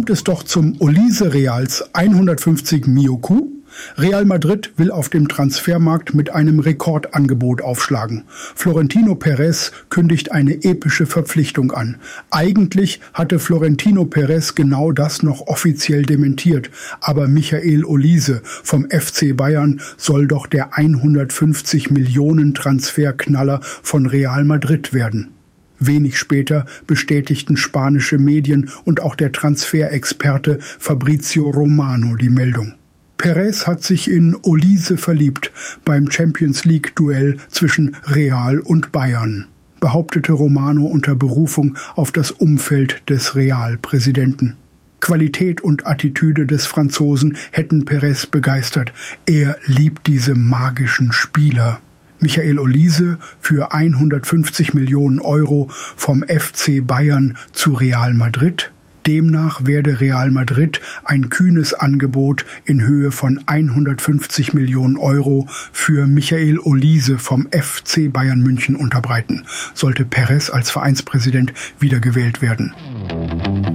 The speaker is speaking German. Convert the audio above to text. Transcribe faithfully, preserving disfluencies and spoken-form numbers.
kommt es doch zum Olise Reals hundertfünfzig Mio Coup. Real Madrid will auf dem Transfermarkt mit einem Rekordangebot aufschlagen. Florentino Perez kündigt eine epische Verpflichtung an. Eigentlich hatte Florentino Perez genau das noch offiziell dementiert, aber Michael Olise vom F C Bayern soll doch der hundertfünfzig Millionen Transferknaller von Real Madrid werden. Wenig später bestätigten spanische Medien und auch der Transferexperte Fabrizio Romano die Meldung. Perez hat sich in Olise verliebt beim Champions-League-Duell zwischen Real und Bayern, behauptete Romano unter Berufung auf das Umfeld des Real-Präsidenten. Qualität und Attitüde des Franzosen hätten Perez begeistert. Er liebt diese magischen Spieler. Michael Olise für hundertfünfzig Millionen Euro vom F C Bayern zu Real Madrid. Demnach werde Real Madrid ein kühnes Angebot in Höhe von hundertfünfzig Millionen Euro für Michael Olise vom F C Bayern München unterbreiten, sollte Perez als Vereinspräsident wiedergewählt werden.